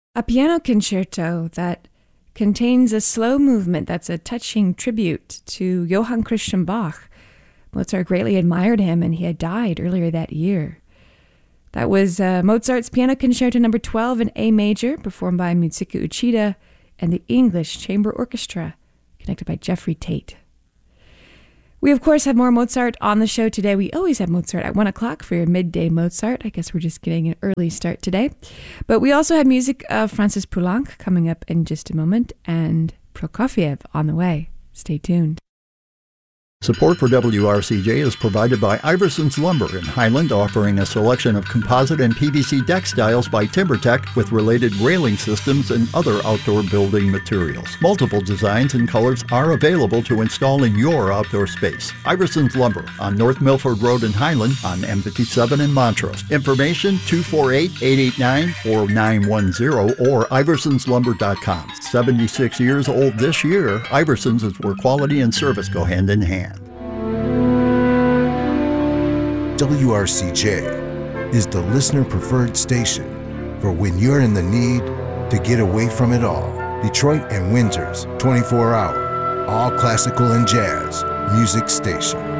A piano concerto that contains a slow movement that's a touching tribute to Johann Christian Bach. Mozart greatly admired him, and he had died earlier that year. That was Mozart's Piano Concerto No. 12 in A major, performed by Mitsuko Uchida and the English Chamber Orchestra, conducted by Jeffrey Tate. We, of course, have more Mozart on the show today. We always have Mozart at 1 o'clock for your midday Mozart. I guess we're just getting an early start today. But we also have music of Francis Poulenc coming up in just a moment, and Prokofiev on the way. Stay tuned. Support for WRCJ is provided by Iverson's Lumber in Highland, offering a selection of composite and PVC deck styles by TimberTech with related railing systems and other outdoor building materials. Multiple designs and colors are available to install in your outdoor space. Iverson's Lumber on North Milford Road in Highland on M57 in Montrose. Information 248-889-4910 or iversonslumber.com. 76 years old this year, Iverson's is where quality and service go hand in hand. WRCJ is the listener-preferred station for when you're in the need to get away from it all. Detroit and Windsor's 24-hour, all classical and jazz music station.